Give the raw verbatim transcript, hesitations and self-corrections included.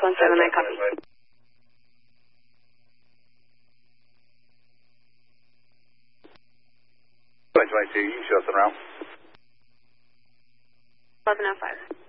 one seven, I copy. twenty twenty-two, you show us on route. eleven oh five.